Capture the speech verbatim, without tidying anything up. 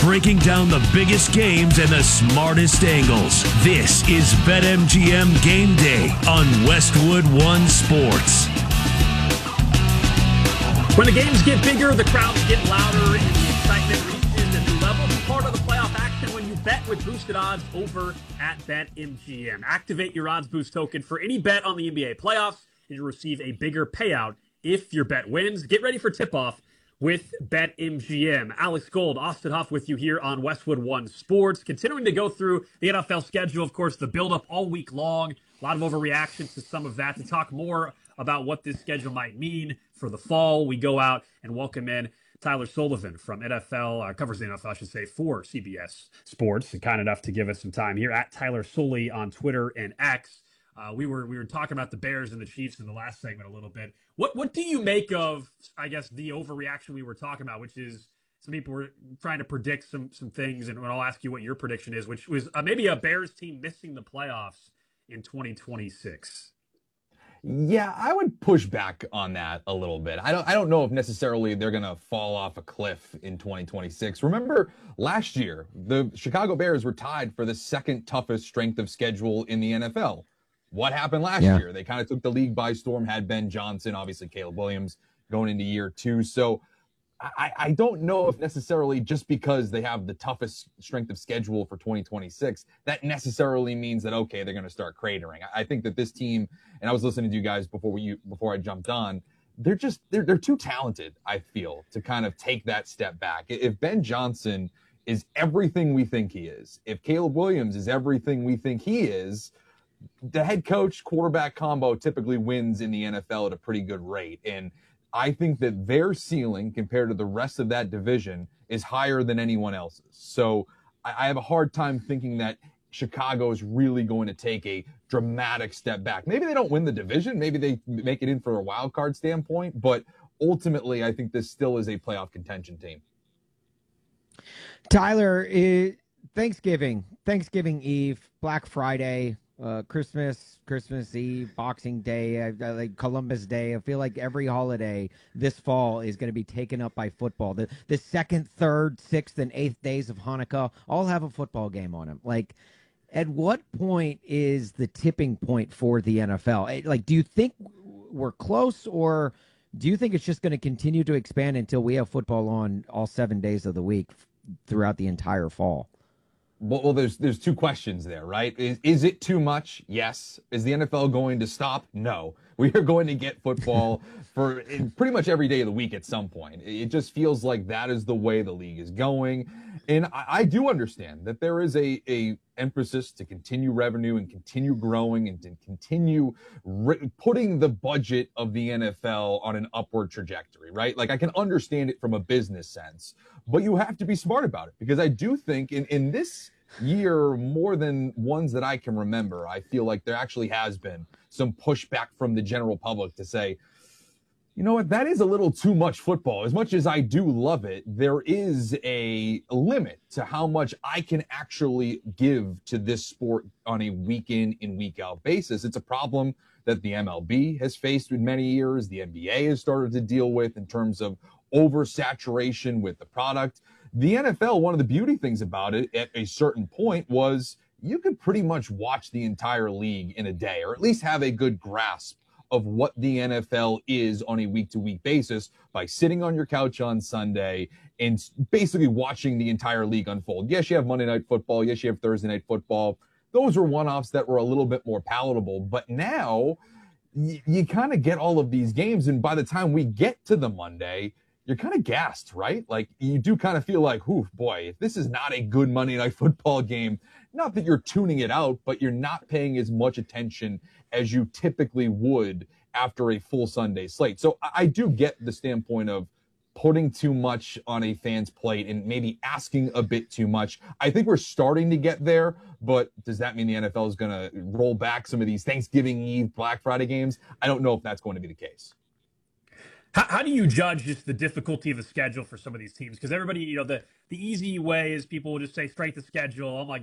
breaking down the biggest games and the smartest angles. This is BetMGM Game Day on Westwood One Sports. When the games get bigger, the crowds get louder, and the excitement reaches a new level. Be part of the playoff action when you bet with boosted odds over at BetMGM. Activate your odds boost token for any bet on the N B A playoffs, and you'll receive a bigger payout if your bet wins. Get ready for tip-off with BetMGM. Alex Gold, Austin Huff with you here on Westwood One Sports. Continuing to go through the N F L schedule, of course, the build-up all week long. A lot of overreactions to some of that. To talk more about what this schedule might mean for the fall, we go out and welcome in Tyler Sullivan from N F L, uh, covers the N F L, I should say, for C B S Sports, and kind enough to give us some time here at Tyler Sully on Twitter and X. Uh, we were we were talking about the Bears and the Chiefs in the last segment a little bit. What what do you make of, I guess, the overreaction we were talking about, which is some people were trying to predict some some things, and I'll ask you what your prediction is, which was uh, maybe a Bears team missing the playoffs in twenty twenty-six. Yeah, I would push back on that a little bit. I don't I don't know if necessarily they're going to fall off a cliff in twenty twenty-six. Remember last year, the Chicago Bears were tied for the second toughest strength of schedule in the N F L. What happened last yeah. year? They kind of took the league by storm, had Ben Johnson, obviously Caleb Williams going into year two. So I, I don't know if necessarily just because they have the toughest strength of schedule for twenty twenty-six, that necessarily means that, okay, they're going to start cratering. I, I think that this team, and I was listening to you guys before we, before I jumped on, they're just, they're, they're too talented, I feel, to kind of take that step back. If Ben Johnson is everything we think he is, if Caleb Williams is everything we think he is, the head coach quarterback combo typically wins in the N F L at a pretty good rate. And I think that their ceiling compared to the rest of that division is higher than anyone else's. So I have a hard time thinking that Chicago is really going to take a dramatic step back. Maybe they don't win the division. Maybe they make it in for a wild card standpoint. But ultimately, I think this still is a playoff contention team. Tyler, it, Thanksgiving, Thanksgiving Eve, Black Friday, Uh, Christmas, Christmas Eve, Boxing Day, I, I like Columbus Day. I feel like every holiday this fall is going to be taken up by football. The the second, third, sixth, and eighth days of Hanukkah all have a football game on them. Like, at what point is the tipping point for the N F L? Like, do you think we're close, or do you think it's just going to continue to expand until we have football on all seven days of the week throughout the entire fall? Well, well, there's there's two questions there, right? Is, is it too much? Yes. Is the N F L going to stop? No. We are going to get football for pretty much every day of the week at some point. It just feels like that is the way the league is going. And I, I do understand that there is a, a emphasis to continue revenue and continue growing and to continue re- putting the budget of the N F L on an upward trajectory, right? Like, I can understand it from a business sense, but you have to be smart about it, because I do think in, in this year, more than ones that I can remember, I feel like there actually has been some pushback from the general public to say, you know what, that is a little too much football. As much as I do love it, there is a limit to how much I can actually give to this sport on a week in and week out basis. It's a problem that the M L B has faced in many years, the N B A has started to deal with in terms of oversaturation with the product. The N F L, one of the beauty things about it at a certain point was you could pretty much watch the entire league in a day, or at least have a good grasp of what the N F L is on a week-to-week basis by sitting on your couch on Sunday and basically watching the entire league unfold. Yes, you have Monday Night Football. Yes, you have Thursday Night Football. Those were one-offs that were a little bit more palatable. But now y- you kind of get all of these games, and by the time we get to the Monday, you're kind of gassed, right? Like, you do kind of feel like, ooh, boy, if this is not a good Monday Night Football game, not that you're tuning it out, but you're not paying as much attention as you typically would after a full Sunday slate. So I do get the standpoint of putting too much on a fan's plate and maybe asking a bit too much. I think we're starting to get there, but does that mean the N F L is going to roll back some of these Thanksgiving Eve, Black Friday games? I don't know if that's going to be the case. How, how do you judge just the difficulty of the schedule for some of these teams? Because everybody, you know, the, the easy way is people will just say strength of schedule. Oh my